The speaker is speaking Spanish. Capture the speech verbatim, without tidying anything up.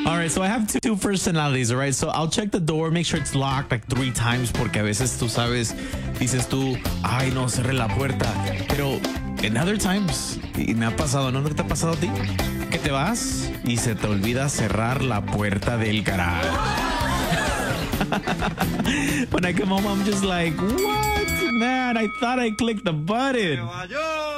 All right, so I have two personalities, all right? So I'll check the door, make sure it's locked like three times, porque a veces tú sabes, dices tú, ay, no, cerré la puerta. Pero en other times, y me ha pasado, ¿no? ¿No te ha pasado a ti? Que te vas y se te olvida cerrar la puerta del garage. When I come home, I'm just like, what? Man, I thought I clicked the button.